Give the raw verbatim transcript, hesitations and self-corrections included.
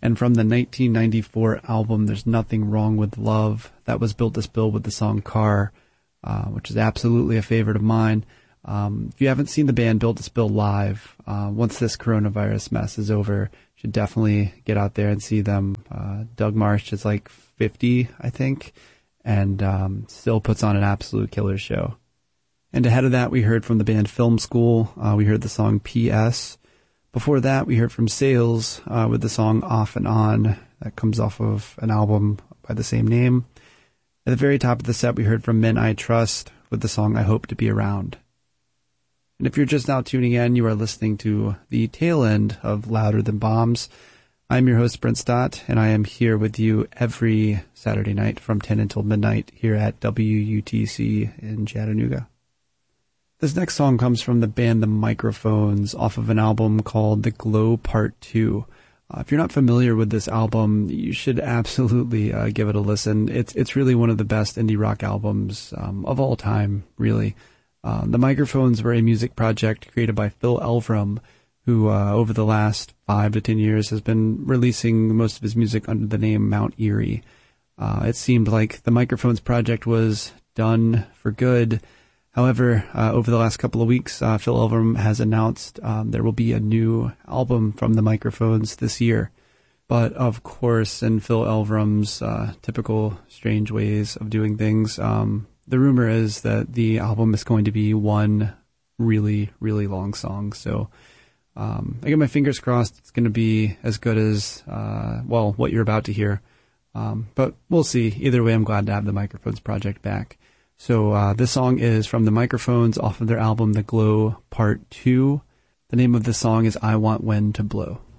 And from the nineteen ninety-four album, There's Nothing Wrong with Love, that was Built to Spill with the song Car, uh, which is absolutely a favorite of mine. Um, if you haven't seen the band Built to Spill live, uh, once this coronavirus mess is over, you should definitely get out there and see them. Uh, Doug Marsh is like fifty, I think, and um, still puts on an absolute killer show. And ahead of that, we heard from the band Film School. Uh, we heard the song P S. Before that, we heard from Sales uh, with the song Off and On. That comes off of an album by the same name. At the very top of the set, we heard from Men I Trust with the song I Hope to Be Around. And if you're just now tuning in, you are listening to the tail end of Louder Than Bombs. I'm your host, Brent Stott, and I am here with you every Saturday night from ten until midnight here at W U T C in Chattanooga. This next song comes from the band The Microphones off of an album called The Glow Part two. Uh, if you're not familiar with this album, you should absolutely uh, give it a listen. It's it's really one of the best indie rock albums um, of all time, really. Uh, the Microphones were a music project created by Phil Elverum, who uh, over the last five to ten years has been releasing most of his music under the name Mount Eerie. Uh, it seemed like the Microphones project was done for good. However, uh, over the last couple of weeks, uh, Phil Elverum has announced um, there will be a new album from the Microphones this year. But of course, in Phil Elverum's uh, typical strange ways of doing things, um, the rumor is that the album is going to be one really, really long song. So um, I get my fingers crossed it's going to be as good as, uh, well, what you're about to hear. Um, but we'll see. Either way, I'm glad to have the Microphones project back. So uh, this song is from the Microphones off of their album The Glow Part two. The name of the song is I Want Wind to Blow.